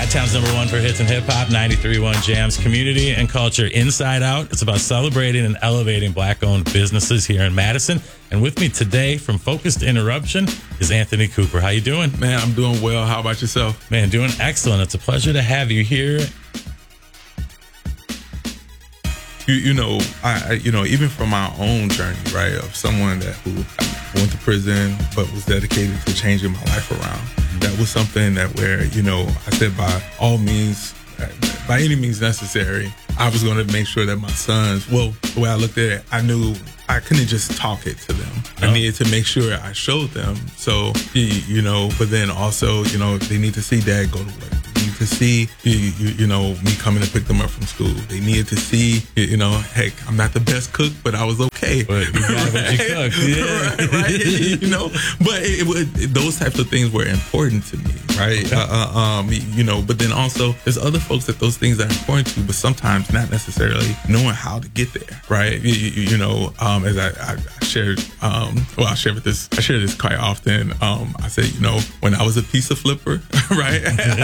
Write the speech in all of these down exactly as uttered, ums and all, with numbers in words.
Madtown's number one for hits and hip hop, ninety-three point one Jams, community and culture inside out. It's about celebrating and elevating Black-owned businesses here in Madison. And with me today from Focused Interruption is Anthony Cooper. How you doing? Man, I'm doing well. How about yourself? Man, doing excellent. It's a pleasure to have you here. You, you know, I, I, you know, even from my own journey, right, of someone that who went to prison but was dedicated to changing my life around. That was something that where, you know, I said by all means, by any means necessary, I was going to make sure that my sons, well, the way I looked at it, I knew I couldn't just talk it to them. No. I needed to make sure I showed them. So, you know, but then also, you know, they need to see dad go to work. They need to see, you, you, you know, me coming to pick them up from school. They needed to see, you know, heck, I'm not the best cook, but I was okay. But you got what you cooked. Yeah. right, right. You know, but it, it, those types of things were important to me, right? Okay. Uh, um, you know, but then also there's other folks that those things are important to, but sometimes not necessarily knowing how to get there, right? You, you, you know, um, as I, I, I shared, um, well, I share with this, I share this quite often. Um, I say, you know, when I was a pizza flipper, right?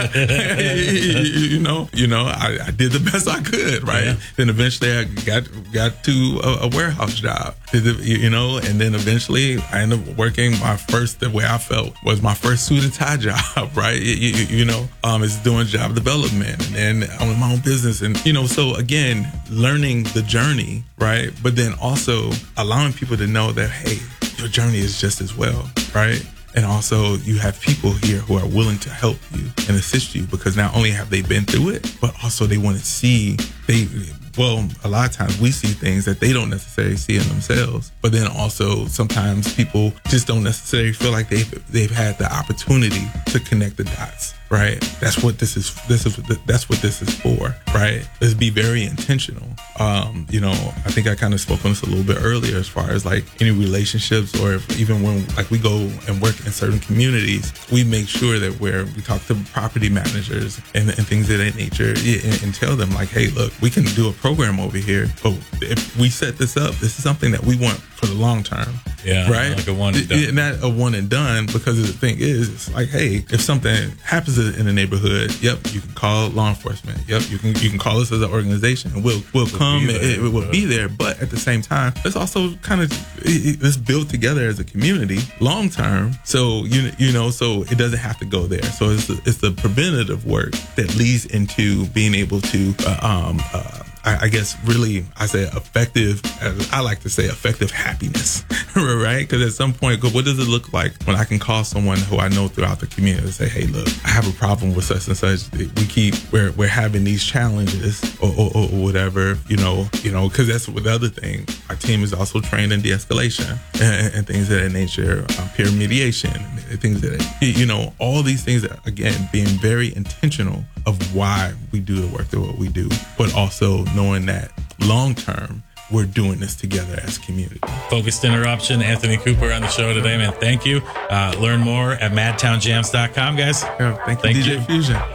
you know, you know, I, I did the best I could, right? Yeah. Then eventually I got got to a, a warehouse job, you know, and then eventually I ended up working my first, the way I felt was my first suit and tie job, right? You, you, you know, um, is doing job development, and then I own my own business, and you know, so again, learning the journey, right? But then also allowing people to know that, hey, your journey is just as well, right? And also you have people here who are willing to help you and assist you, because not only have they been through it, but also they want to see, they, well, a lot of times we see things that they don't necessarily see in themselves, but then also sometimes people just don't necessarily feel like they've, they've had the opportunity to connect the dots. Right. That's what this is. This is that's what this is for. Right. Let's be very intentional. Um, you know, I think I kind of spoke on this a little bit earlier as far as like any relationships, or if, even when like we go and work in certain communities, we make sure that where we talk to property managers and, and things of that nature, and, and tell them like, hey, look, we can do a program over here, but if we set this up, this is something that we want for the long term. Yeah. Right. Like a one and done. Not a one and done, because the thing is, it's like, hey, if something happens in the neighborhood, yep, you can call law enforcement. Yep, you can you can call us as an organization, and we'll we'll, we'll come and it, it will be there. But at the same time, let's also kind of let's build together as a community long term. So you you know, so it doesn't have to go there. So it's the, it's the preventative work that leads into being able to uh, um. Uh, I guess really, I say effective, I like to say effective happiness, right? Because at some point, what does it look like when I can call someone who I know throughout the community and say, hey, look, I have a problem with such and such. We keep, we're, we're having these challenges or, or, or whatever, you know, you know, because that's the other thing. Our team is also trained in de-escalation and, and things of that nature, um, peer mediation, and things of that, you know, all these things that, again, being very intentional of why we do the work that what we do, but also knowing that long term we're doing this together as a community. Focused Interruption, Anthony Cooper on the show today, man. Thank you. Uh, learn more at madtown jams dot com, guys. Yeah, thank you, thank D J you. Fusion.